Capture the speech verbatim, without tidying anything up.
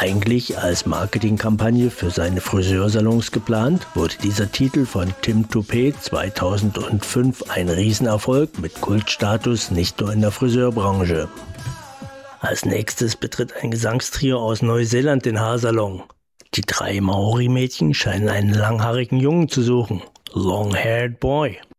Eigentlich als Marketingkampagne für seine Friseursalons geplant, wurde dieser Titel von Tim Toupet zweitausendfünf ein Riesenerfolg mit Kultstatus nicht nur in der Friseurbranche. Als nächstes betritt ein Gesangstrio aus Neuseeland den Haarsalon. Die drei Maori-Mädchen scheinen einen langhaarigen Jungen zu suchen. Long-haired boy.